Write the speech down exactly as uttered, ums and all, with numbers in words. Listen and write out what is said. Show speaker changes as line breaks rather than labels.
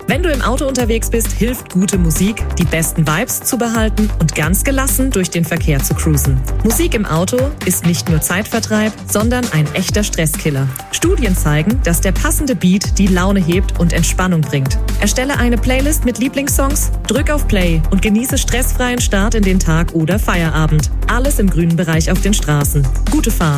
Wenn du im Auto unterwegs bist, hilft gute Musik, die besten Vibes zu behalten und ganz gelassen durch den Verkehr zu cruisen. Musik im Auto ist nicht nur Zeitvertreib, sondern ein echter Stresskiller. Studien zeigen, dass der passende Beat die Laune hebt und Entspannung bringt. Erstelle eine Playlist mit Lieblingssongs, drück auf Play und genieße stressfreien Start in den Tag oder Feierabend. Alles im grünen Bereich auf den Straßen. Gute Fahrt!